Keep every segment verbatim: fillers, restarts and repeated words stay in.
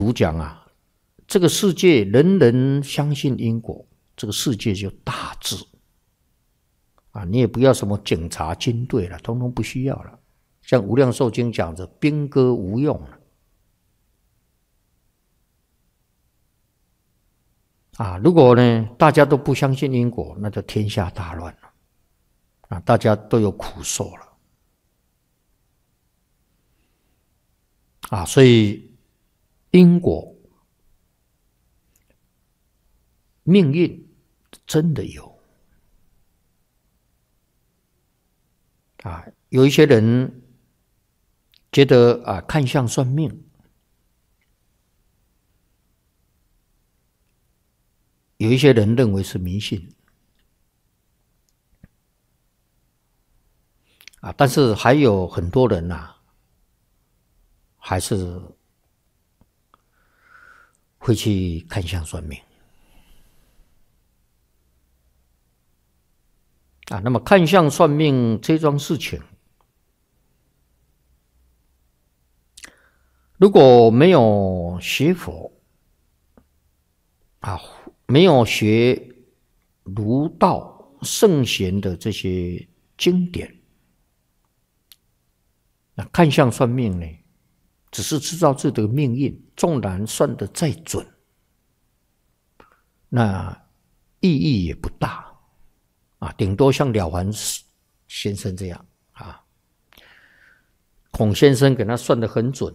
主讲啊，这个世界人人相信因果，这个世界就大治啊！你也不要什么警察、军队了，通通不需要了。像《无量寿经》讲着，兵戈无用了啊！如果呢，大家都不相信因果，那就天下大乱了啊！大家都有苦受了啊！所以因果、命运真的有啊！有一些人觉得啊，看相算命，有一些人认为是迷信啊，但是还有很多人呐、啊，还是会去看相算命啊。那么看相算命这桩事情，如果没有学佛啊，没有学儒道圣贤的这些经典，那看相算命呢，只是知道自己的命运，纵然算得再准，那意义也不大啊，顶多像了凡先生这样啊，孔先生给他算得很准，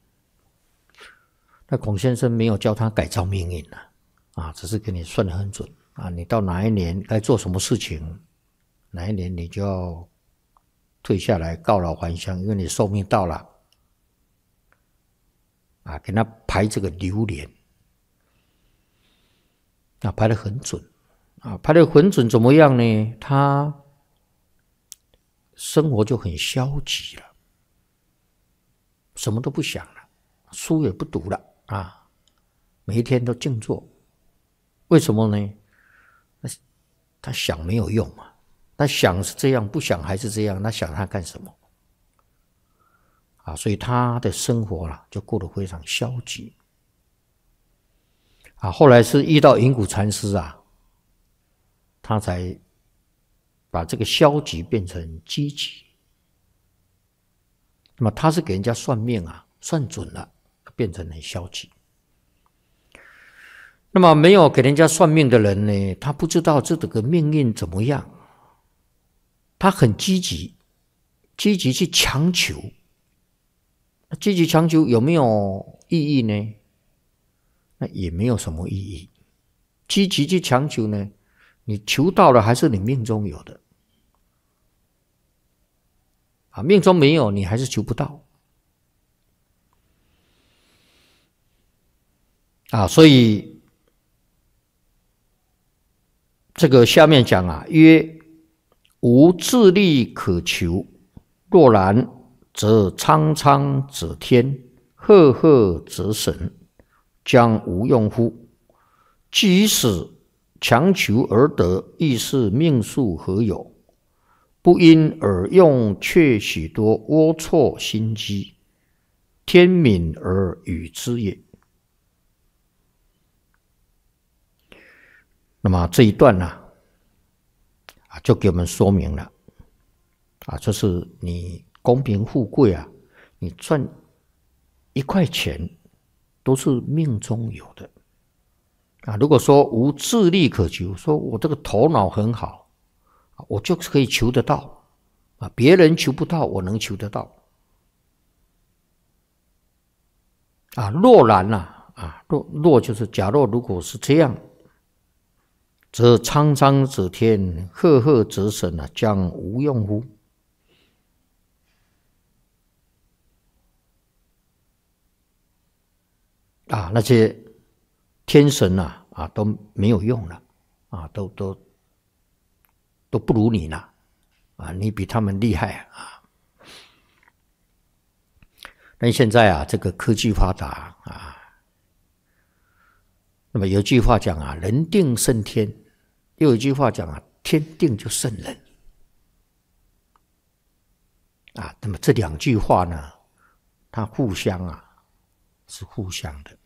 那孔先生没有教他改造命运啊，啊，只是给你算得很准啊，你到哪一年该做什么事情，哪一年你就要退下来告老还乡，因为你寿命到了啊，给他排这个流年啊，排得很准啊，排得很准怎么样呢？他生活就很消极了，什么都不想了，书也不读了啊，每一天都静坐。为什么呢？他想没有用嘛，他想是这样，不想还是这样，那想他干什么啊？所以他的生活啦就过得非常消极啊。后来是遇到云谷禅师啊，他才把这个消极变成积极。那么他是给人家算命啊，算准了，变成很消极。那么没有给人家算命的人呢，他不知道这个命运怎么样，他很积极，积极去强求，积极强求有没有意义呢？那也没有什么意义。积极去强求呢，你求到了还是你命中有的啊，命中没有，你还是求不到啊。所以这个下面讲啊，曰无自力可求，若然则苍苍则天，赫赫则神，将无用乎？即使强求而得，亦是命数何有？不因而用，却许多龌龊心机，天悯而与之也。那么这一段呢、啊，就给我们说明了啊，就是你功名富贵啊，你赚一块钱都是命中有的啊。如果说无自力可求，说我这个头脑很好，我就可以求得到啊，别人求不到，我能求得到啊。若然啊，啊，若若就是假若如果是这样，则苍苍则天，赫赫则神啊，将无用乎？啊，那些天神啊，啊都没有用了，啊，都都都不如你了，啊，你比他们厉害啊！但现在啊，这个科技发达啊，那么有一句话讲啊，人定胜天。又有一句话讲啊，天定就胜人啊。那么这两句话呢，它互相啊是互相的